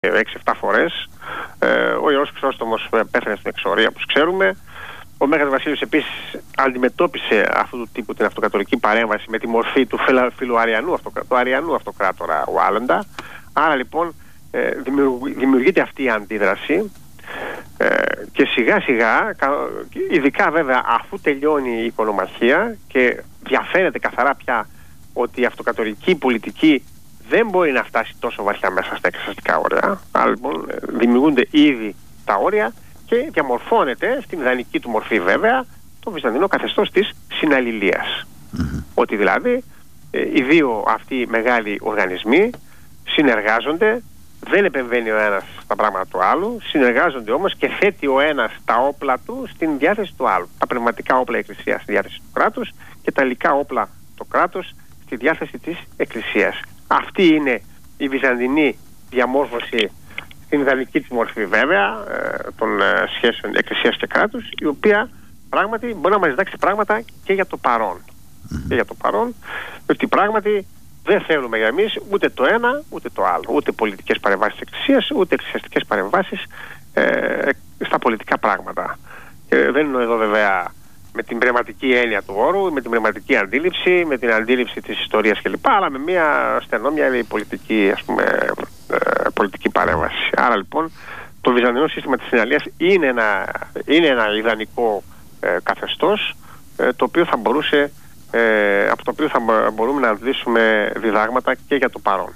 6-7 φορές. Ο Ιερός Χρυσόστομος πέθανε στην εξορία, όπως ξέρουμε. Ο Μέγας Βασίλειος επίσης αντιμετώπισε αυτού του τύπου την αυτοκρατορική παρέμβαση με τη μορφή του αριανού αυτοκράτορα Ουάλεντα. Άρα λοιπόν δημιουργείται αυτή η αντίδραση και σιγά σιγά, ειδικά βέβαια αφού τελειώνει η οικονομαχία και διαφαίνεται καθαρά πια ότι η αυτοκρατορική πολιτική δεν μπορεί να φτάσει τόσο βαθιά μέσα στα εξαστικά όρια. Άρα λοιπόν δημιουργούνται ήδη τα όρια και διαμορφώνεται στην ιδανική του μορφή βέβαια το βυζαντινό καθεστώς της συναλληλίας. Ότι δηλαδή οι δύο αυτοί μεγάλοι οργανισμοί συνεργάζονται, δεν επεμβαίνει ο ένας στα πράγματα του άλλου, συνεργάζονται όμως και θέτει ο ένας τα όπλα του στην διάθεση του άλλου. Τα πνευματικά όπλα η Εκκλησία στη διάθεση του κράτους και τα υλικά όπλα το κράτος στη διάθεση της Εκκλησίας. Αυτή είναι η βυζαντινή διαμόρφωση στην ιδανική της μορφή βέβαια των σχέσεων Εκκλησίας και κράτους, η οποία πράγματι μπορεί να μας διδάξει πράγματα και για το παρόν. Και για το παρόν, ότι πράγματι δεν θέλουμε για εμείς ούτε το ένα ούτε το άλλο. Ούτε πολιτικές παρεμβάσεις της Εκκλησίας, ούτε εκκλησιαστικές παρεμβάσεις στα πολιτικά πράγματα. Δεν εννοώ εδώ βέβαια με την πνευματική έννοια του όρου, με την πνευματική αντίληψη, με την αντίληψη της ιστορίας κλπ. Αλλά με μια στενόμια πολιτική, πολιτική παρέμβαση. Άρα λοιπόν το βυζαντινό σύστημα της συναλλίας είναι ένα ιδανικό καθεστώς το οποίο θα μπορούσε, από το οποίο θα μπορούμε να αντλήσουμε διδάγματα και για το παρόν.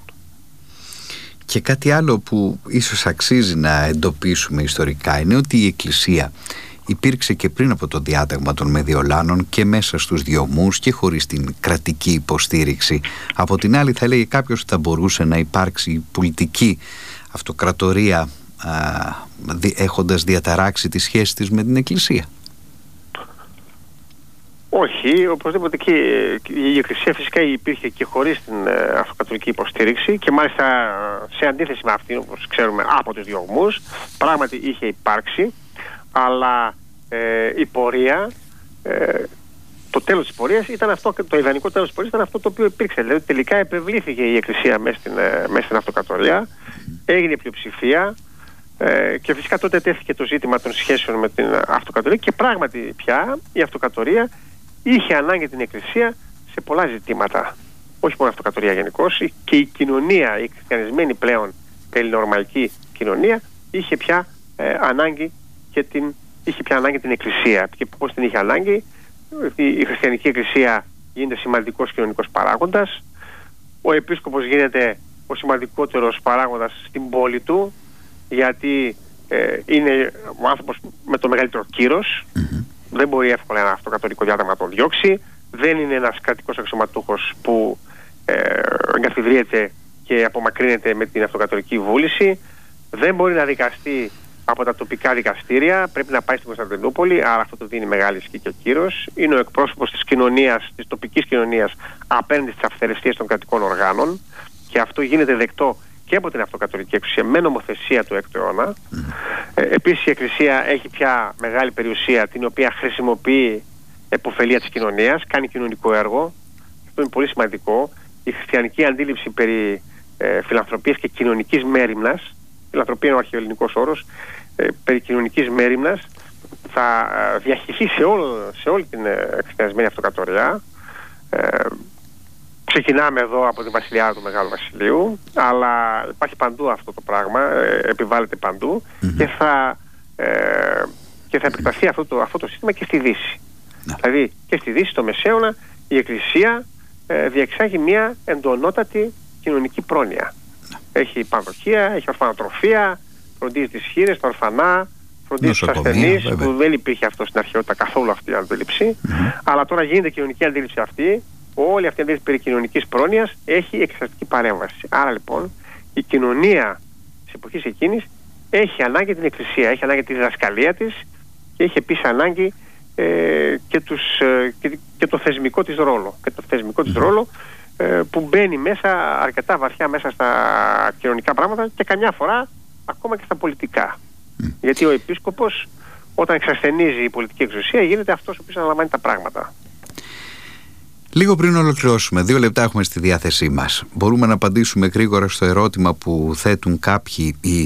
Και κάτι άλλο που ίσως αξίζει να εντοπίσουμε ιστορικά είναι ότι η Εκκλησία υπήρξε και πριν από το διάταγμα των Μεδιολάνων και μέσα στους διωμούς και χωρίς την κρατική υποστήριξη. Από την άλλη θα έλεγε κάποιος ότι θα μπορούσε να υπάρξει πολιτική αυτοκρατορία έχοντας διαταράξει τη σχέση της με την Εκκλησία. Όχι, οπωσδήποτε και η Εκκλησία φυσικά υπήρχε και χωρίς την αυτοκρατορική υποστήριξη και μάλιστα σε αντίθεση με αυτήν, όπως ξέρουμε από τους διωγμούς, πράγματι είχε υπάρξει, αλλά η πορεία, το τέλος της πορείας ήταν αυτό, το ιδανικό τέλος της πορείας ήταν αυτό το οποίο υπήρξε. Δηλαδή τελικά επευλήθηκε η Εκκλησία μέσα στην αυτοκρατορία, έγινε πλειοψηφία και φυσικά τότε τέθηκε το ζήτημα των σχέσεων με την αυτοκρατορία και πράγματι πια η αυτοκρατορία είχε ανάγκη την Εκκλησία σε πολλά ζητήματα. Όχι μόνο η αυτοκρατορία γενικώς, και η κοινωνία, η χριστιανισμένη πλέον ελληνορωμαϊκή κοινωνία είχε πια ανάγκη την Εκκλησία. Και πώς την είχε ανάγκη? Η χριστιανική Εκκλησία γίνεται σημαντικός κοινωνικός παράγοντας. Ο επίσκοπος γίνεται ο σημαντικότερος παράγοντας στην πόλη του, γιατί είναι ο άνθρωπος με το μεγαλύτερο κύρος. Δεν μπορεί εύκολα ένα αυτοκρατορικό διάταγμα να τον διώξει. Δεν είναι ένας κρατικός αξιωματούχος που εγκαθιδρύεται και απομακρύνεται με την αυτοκρατορική βούληση. Δεν μπορεί να δικαστεί από τα τοπικά δικαστήρια, πρέπει να πάει στην Κωνσταντινούπολη, άρα αυτό του δίνει μεγάλη ισχύ και κύρος. Είναι ο εκπρόσωπος της κοινωνίας, της τοπικής κοινωνίας, απέναντι στις αυθαιρεσίες των κρατικών οργάνων και αυτό γίνεται δεκτό και από την αυτοκρατορική εξουσία με νομοθεσία του 6ου αιώνα. Επίσης η Εκκλησία έχει πια μεγάλη περιουσία, την οποία χρησιμοποιεί επωφελία της κοινωνίας, κάνει κοινωνικό έργο. Αυτό είναι πολύ σημαντικό. Η χριστιανική αντίληψη περί φιλανθρωπίας και κοινωνικής μέριμνας, φιλανθρωπία είναι ο αρχαιοελληνικός όρος, περί κοινωνικής μέριμνας, θα διαχυθεί σε όλη την χριστιανισμένη αυτοκρατορία. Ξεκινάμε εδώ από τη βασιλιά του Μεγάλου Βασιλείου, αλλά υπάρχει παντού αυτό το πράγμα, επιβάλλεται παντού και θα επεκταθεί αυτό το σύστημα και στη Δύση. Δηλαδή και στη Δύση, στο Μεσαίωνα, η Εκκλησία διεξάγει μια εντονότατη κοινωνική πρόνοια. Έχει πανδοχεία, έχει ορφανοτροφία, φροντίζει τις χήρες, τα ορφανά, φροντίζει τους ασθενείς, που δεν υπήρχε αυτό στην αρχαιότητα καθόλου αυτή η αντίληψη. Αλλά τώρα γίνεται κοινωνική αντίληψη αυτή. Όλη αυτή η αντίληψη περί κοινωνικής πρόνοιας έχει εκκλησιαστική παρέμβαση. Άρα λοιπόν η κοινωνία της εποχής εκείνης έχει ανάγκη την Εκκλησία, έχει ανάγκη τη διδασκαλία της και έχει επίσης ανάγκη και το θεσμικό της ρόλο. Και το θεσμικό της ρόλο που μπαίνει μέσα αρκετά βαθιά μέσα στα κοινωνικά πράγματα και καμιά φορά ακόμα και στα πολιτικά. Γιατί ο επίσκοπος όταν εξασθενίζει η πολιτική εξουσία γίνεται αυτός ο οποίος αναλαμβάνει τα πράγματα. Λίγο πριν ολοκληρώσουμε, 2 λεπτά έχουμε στη διάθεσή μας. Μπορούμε να απαντήσουμε γρήγορα στο ερώτημα που θέτουν κάποιοι, ή